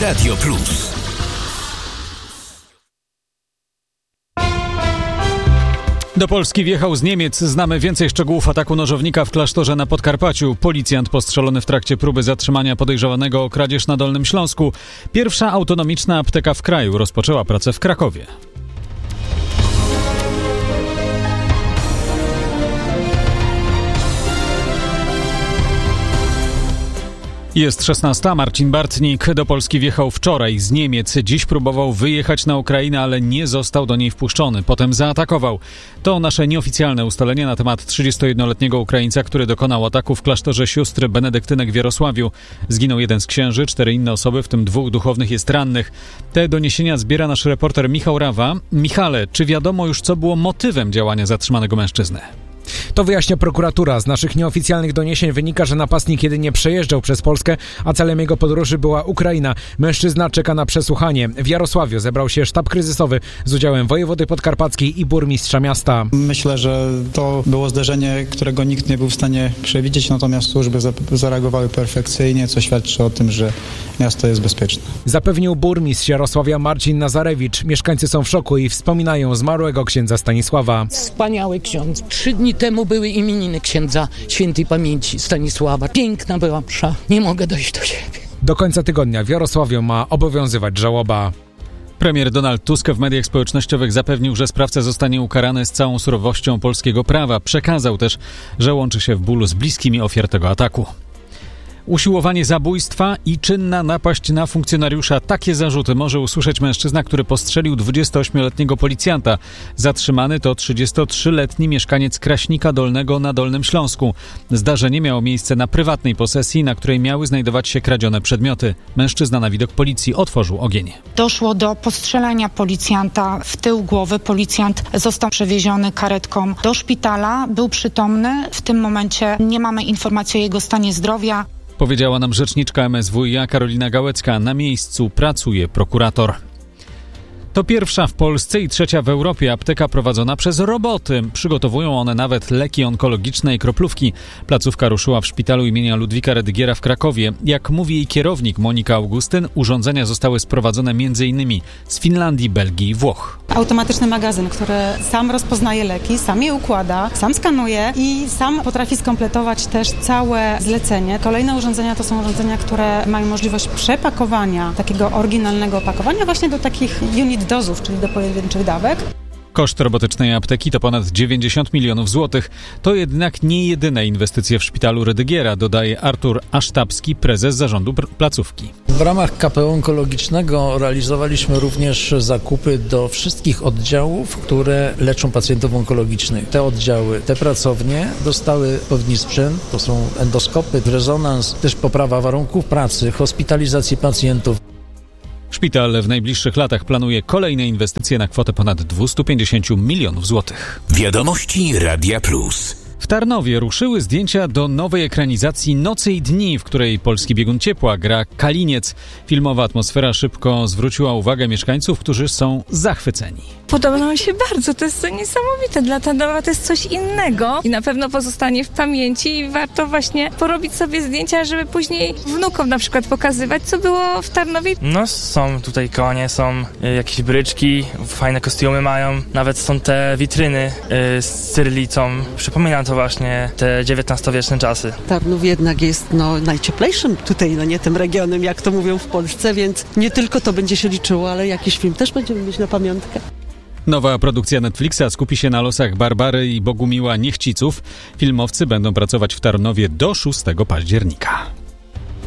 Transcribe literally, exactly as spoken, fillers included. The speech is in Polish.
Radio Plus. Do Polski wjechał z Niemiec. Znamy więcej szczegółów ataku nożownika w klasztorze na Podkarpaciu. Policjant postrzelony w trakcie próby zatrzymania podejrzanego o kradzież na Dolnym Śląsku. Pierwsza autonomiczna apteka w kraju rozpoczęła pracę w Krakowie. Jest szesnasta. Marcin Bartnik do Polski wjechał wczoraj z Niemiec. Dziś próbował wyjechać na Ukrainę, ale nie został do niej wpuszczony. Potem zaatakował. To nasze nieoficjalne ustalenie na temat trzydziestojednoletniego Ukraińca, który dokonał ataku w klasztorze sióstr benedyktynek w Jarosławiu. Zginął jeden z księży, cztery inne osoby, w tym dwóch duchownych, jest rannych. Te doniesienia zbiera nasz reporter Michał Rawa. Michale, czy wiadomo już, co było motywem działania zatrzymanego mężczyzny? To wyjaśnia prokuratura. Z naszych nieoficjalnych doniesień wynika, że napastnik jedynie przejeżdżał przez Polskę, a celem jego podróży była Ukraina. Mężczyzna czeka na przesłuchanie. W Jarosławiu zebrał się sztab kryzysowy z udziałem wojewody podkarpackiej i burmistrza miasta. Myślę, że to było zdarzenie, którego nikt nie był w stanie przewidzieć, natomiast służby zareagowały perfekcyjnie, co świadczy o tym, że miasto jest bezpieczne. Zapewnił burmistrz Jarosławia Marcin Nazarewicz. Mieszkańcy są w szoku i wspominają zmarłego księdza Stanisława. Wspaniały ksiądz. Trzy dni temu były imieniny księdza świętej pamięci Stanisława. Piękna była msza. Nie mogę dojść do siebie. Do końca tygodnia w Jarosławiu ma obowiązywać żałoba. Premier Donald Tusk w mediach społecznościowych zapewnił, że sprawca zostanie ukarany z całą surowością polskiego prawa. Przekazał też, że łączy się w bólu z bliskimi ofiar tego ataku. Usiłowanie zabójstwa i czynna napaść na funkcjonariusza. Takie zarzuty może usłyszeć mężczyzna, który postrzelił dwudziestoośmioletniego policjanta. Zatrzymany to trzydziestotrzyletni mieszkaniec Kraśnika Dolnego na Dolnym Śląsku. Zdarzenie miało miejsce na prywatnej posesji, na której miały znajdować się kradzione przedmioty. Mężczyzna na widok policji otworzył ogień. Doszło do postrzelenia policjanta w tył głowy. Policjant został przewieziony karetką do szpitala. Był przytomny. W tym momencie nie mamy informacji o jego stanie zdrowia. Powiedziała nam rzeczniczka M S W iA Karolina Gałecka. Na miejscu pracuje prokurator. To pierwsza w Polsce i trzecia w Europie apteka prowadzona przez roboty. Przygotowują one nawet leki onkologiczne i kroplówki. Placówka ruszyła w szpitalu imienia Ludwika Redygiera w Krakowie. Jak mówi jej kierownik Monika Augustyn, urządzenia zostały sprowadzone m.in. z Finlandii, Belgii i Włoch. Automatyczny magazyn, który sam rozpoznaje leki, sam je układa, sam skanuje i sam potrafi skompletować też całe zlecenie. Kolejne urządzenia to są urządzenia, które mają możliwość przepakowania takiego oryginalnego opakowania właśnie do takich unit dozów, czyli do pojedynczych dawek. Koszt robotycznej apteki to ponad dziewięćdziesiąt milionów złotych. To jednak nie jedyne inwestycje w szpitalu Redygiera, dodaje Artur Asztabski, prezes zarządu placówki. W ramach K P O onkologicznego realizowaliśmy również zakupy do wszystkich oddziałów, które leczą pacjentów onkologicznych. Te oddziały, te pracownie dostały odpowiedni sprzęt, to są endoskopy, rezonans, też poprawa warunków pracy, hospitalizacji pacjentów. Szpital w najbliższych latach planuje kolejne inwestycje na kwotę ponad dwieście pięćdziesiąt milionów złotych. Wiadomości Radia Plus. W Tarnowie ruszyły zdjęcia do nowej ekranizacji Nocy i Dni, w której polski biegun ciepła gra Kaliniec. Filmowa atmosfera szybko zwróciła uwagę mieszkańców, którzy są zachwyceni. Podoba nam się bardzo, to jest co niesamowite. Dla Tarnowa to jest coś innego i na pewno pozostanie w pamięci i warto właśnie porobić sobie zdjęcia, żeby później wnukom na przykład pokazywać, co było w Tarnowie. No są tutaj konie, są y, jakieś bryczki, fajne kostiumy mają, nawet są te witryny y, z cyrylicą. Przypomina to właśnie te dziewiętnastowieczne czasy. Tarnów jednak jest no, najcieplejszym tutaj, no nie tym regionem, jak to mówią w Polsce, więc nie tylko to będzie się liczyło, ale jakiś film też będziemy mieć na pamiątkę. Nowa produkcja Netflixa skupi się na losach Barbary i Bogumiła Niechciców. Filmowcy będą pracować w Tarnowie do szóstego października.